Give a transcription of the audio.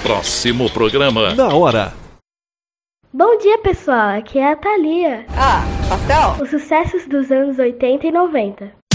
Próximo programa. Na hora. Bom dia, pessoal. Aqui é a Thalia. Ah, pastel? Os sucessos dos anos 80 e 90.